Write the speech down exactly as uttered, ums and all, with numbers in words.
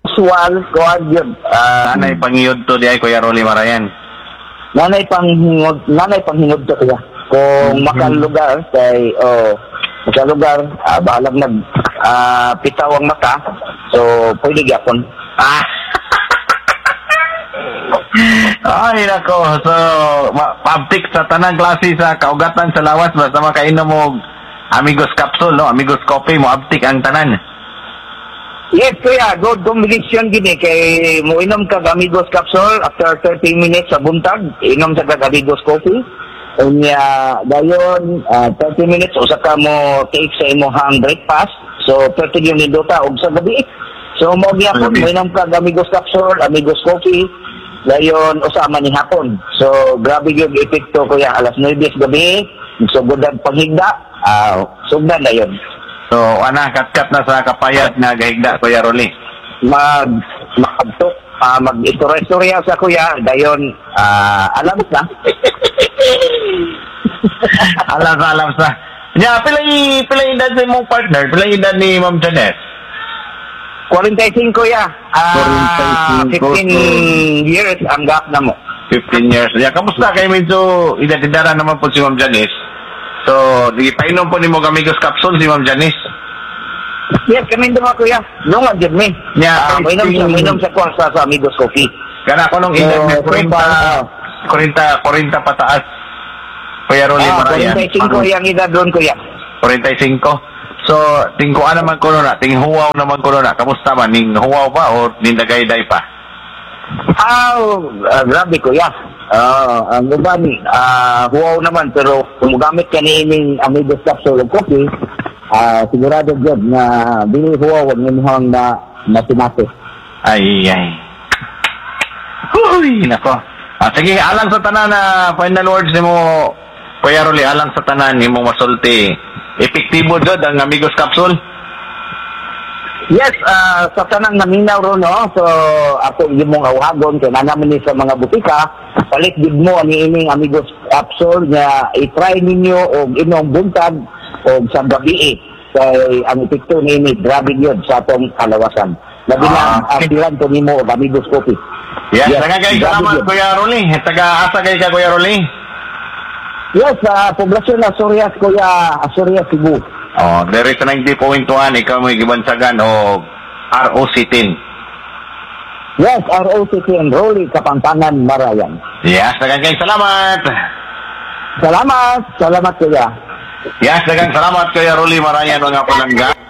usual kuan yun. Ah, Nanay pangiyod to di ay Kuya Rolly Marayan. nanay panghingod, nanay panghingod to kaya. Kung makalugar kay oh makalugar, ah, bahalag nag ah, pitaw ang mata. So pwede gyapon. Ah. Ay nako, so ma- pabtik sa tanang klase sa kaugatan sa lawas basta makainom mo Amigos Capsule, no? Amigos Coffee mo abtik ang tanan. Yes, kuya, good combination gini kay mo inom kag Amigos Capsule after thirty minutes sa buntag, inom sa kag Amigos Coffee. Unya dayon uh, thirty minutes usa ka mo take sa imong breakfast. So thirty minutos og sa gabi. So mo gyapon mo inom kag Amigos Capsule, Amigos Coffee. Dayon usama ni hapon. So grabe yung epekto kuya, alas nuwes gabi, sugodan panghigda, ah uh, sugdan na yun. So, ana, kat-kat na sa kapayat na gahigda, Kuya Rolly. Mag, makabtok, uh, mag-istorya-istorya sa kuya, dayon, uh, alam sa. alam sa, alam sa. Nya, pilay, pilay edad sa imong partner, pilay edad ni Ma'am Janet. forty-five kuya, ah, forty-five. fifteen years ang gap na mo. fifteen years. Ya, kamusta kayo medyo edad-edara naman po si Ma'am Janice? So, di painom po ni mo Amigos Capsule si Ma'am Janice. Yes, kami doon kuya. Noong agad mi. Yeah, uh, mainom sa, mainom sa kuwan sa, sa Amigos Coffee. Kana ko nung edad So, ni forty, forty, forty pataas. Kuya Rolly Ah, Marayan. forty-five yung edad doon kuya. forty-five. So, tingkuan naman ko na, tinghuwaw naman ko na. Kamusta man? Ning huwaw pa o nindagay-day pa? Ah, uh, grabe kuya. Ah, uh, ang uban, ah, uh, huwaw naman, pero kung gamit ka niining Amigos Capsule o Coffee, ah, uh, sigurado dyan na bili huwaw ang imuhang na matimate. Ay, ay. Huy, nako. Ah, sige, alang sa tanan na final words ni mo, Kuya Rolly, alang sa tanan ni mo masulti. Epektibo jud ang Amigos Capsule? Yes, uh, sa tanang naminaw ro no. So ako yung mong awagon kay nanaman ni sa mga butika, palit gid mo ang ining Amigos Capsule nga i-try ninyo og inom buntag og sa gabi. Kay ang epekto nini grabe gyud sa atong kalawasan. Labi na Ah, okay. ang to nimo og Amigos Coffee. Yes, Yes, taga kay grabe salamat yun. Kuya Rolly. Taga-asa kay ka Kuya Rolly? Yes, sa poblasyon na Asturias kuya, Asturias Cebu. Oh, there is ninety point one, ikaw mo gibansagan o R O C ten. Yes, R O C T and Rolly Kapampangan Marayan. Yes, taga kay salamat. Salamat, salamat kuya. Yes, dagang salamat Kuya Rolly Marayan mga palangga.